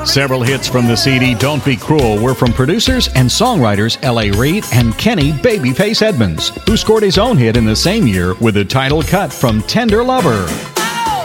Several hits from the CD Don't Be Cruel were from producers and songwriters L.A. Reid and Kenny Babyface Edmonds, who scored his own hit in the same year with the title cut from Tender Lover.